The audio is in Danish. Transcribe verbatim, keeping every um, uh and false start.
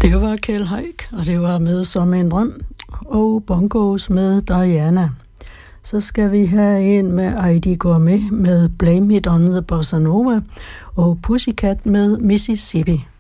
Det var Kjeld Haik, og det var med Som en drøm, og Bongos med Diana. Så skal vi have en med Heidi Gourmet med Blame It on the Bossa Nova, og Pussycat med Mississippi.